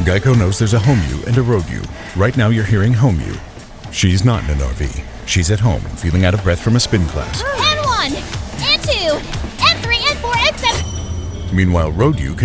Geico knows there's a home you and a road you. Right now you're hearing home you. She's not in an RV. She's at home, feeling out of breath from a spin class. And 1, and 2, and 3, and 4, and 7. Meanwhile, road you can